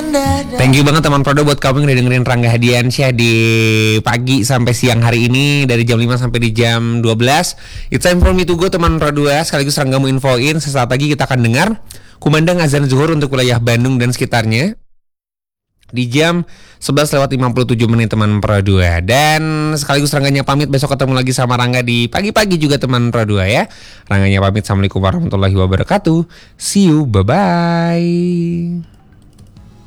Thank you banget teman Prodo buat kamu yang udah dengerin Rangga Hadiansyah di pagi sampai siang hari ini dari jam 5 sampai di jam 12. It's time for me to go teman Prodo. Sekaligus Rangga mau infoin sesaat lagi kita akan dengar kumandang azan zuhur untuk wilayah Bandung dan sekitarnya di jam 11:57 teman Pro 2. Dan sekaligus Rangganya pamit, besok ketemu lagi sama Rangga di pagi-pagi juga teman Pro 2 ya. Rangganya pamit, assalamualaikum warahmatullahi wabarakatuh. See you, bye-bye.